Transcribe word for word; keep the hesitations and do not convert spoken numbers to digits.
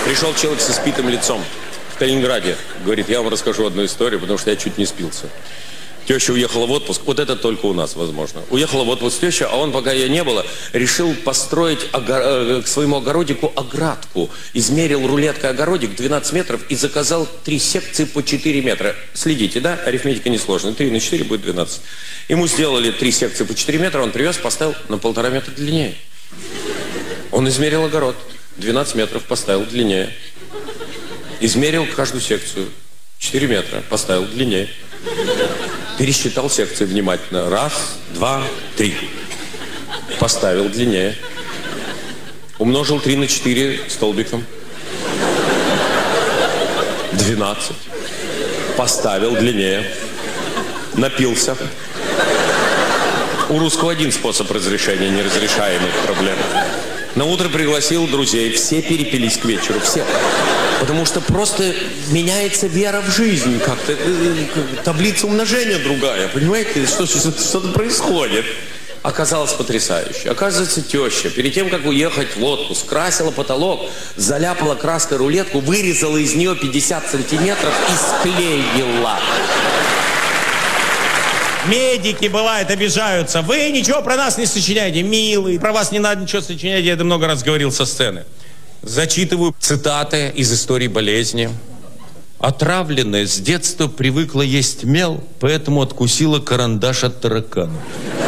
Пришел человек с испитым лицом в Калининграде. Говорит, я вам расскажу одну историю, потому что я чуть не спился. Теща уехала в отпуск. Вот это только у нас возможно. Уехала в отпуск теща, а он, пока ее не было, решил построить огор... к своему огородику оградку. Измерил рулеткой огородик двенадцать метров и заказал три секции по четыре метра. Следите, да? Арифметика несложная. три на четыре будет двенадцать. Ему сделали три секции по четыре метра, он привез, поставил на полтора метра длиннее. Он измерил огород. двенадцать метров, поставил длиннее. Измерил каждую секцию. четыре метра, поставил длиннее. Пересчитал секции внимательно. Раз, два, три. Поставил длиннее. Умножил три на четыре столбиком. двенадцать. Поставил длиннее. Напился. У русского один способ разрешения неразрешаемых проблем. На утро пригласил друзей. Все перепились к вечеру. Все. Потому что просто меняется вера в жизнь как-то. Таблица умножения другая. Понимаете, что, что-то происходит. Оказалось потрясающе. Оказывается, теща перед тем, как уехать в отпуск, красила потолок, заляпала краской рулетку, вырезала из нее пятьдесят сантиметров и склеила. Медики, бывает, обижаются. Вы ничего про нас не сочиняете, милый. Про вас не надо ничего сочинять, я это много раз говорил со сцены. Зачитываю цитаты из истории болезни. Отравленная с детства привыкла есть мел, поэтому откусила карандаш от таракана.